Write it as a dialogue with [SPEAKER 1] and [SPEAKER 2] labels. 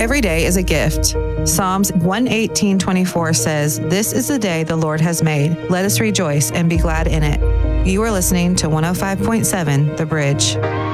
[SPEAKER 1] Every day is a gift. Psalms 118:24 says, "This is the day the Lord has made. Let us rejoice and be glad in it." You are listening to 105.7 The Bridge.